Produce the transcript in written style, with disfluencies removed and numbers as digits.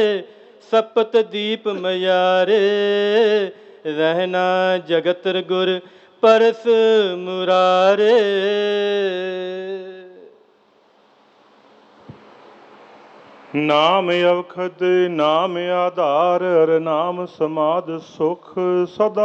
ਸਪਤ ਦੀਪ ਮਿਆਰੇ, ਰਹਿਣਾ ਜਗਤ ਗੁਰ ਪਰਸ ਮੁਰਾਰੇ। ਨਾਮ ਅਵਖਦ ਨਾਮ ਆਧਾਰ, ਹਰਿ ਨਾਮ ਸਮਾਧ ਸੁਖ ਸਦਾ